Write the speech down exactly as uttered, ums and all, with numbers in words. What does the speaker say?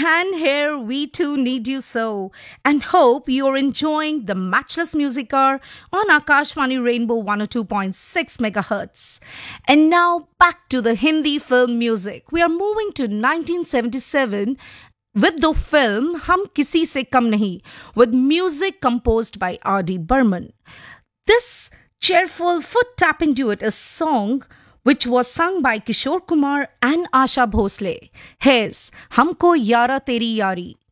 and here we too need you so, and hope you're enjoying the matchless music hour on Akashvani Rainbow one oh two point six megahertz. And now back to the Hindi film music. We are moving to nineteen seventy-seven with the film Hum Kisi Se Kam Nahi, with music composed by R D. Burman. This cheerful foot-tapping duet is a song which was sung by Kishore Kumar and Asha Bhosle. Here's Humko Yara Teri Yari.